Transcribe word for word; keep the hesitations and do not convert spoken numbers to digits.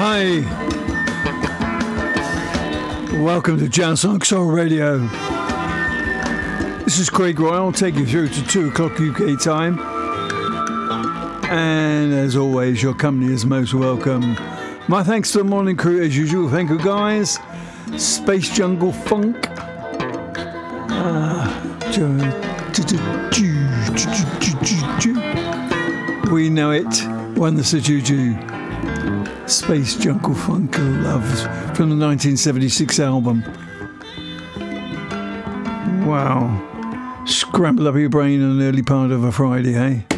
Hi. Welcome to Jazz Funk Soul Radio. This is Craig Royal, taking you through to two o'clock U K time. And as always, your company is most welcome. My thanks to the morning crew as usual. Thank you, guys. Space Jungle Funk. Uh, we know it. Won the Juju. Space Jungle Funk Love from the nineteen seventy-six album. Wow. Scramble up your brain on an early part of a Friday, eh?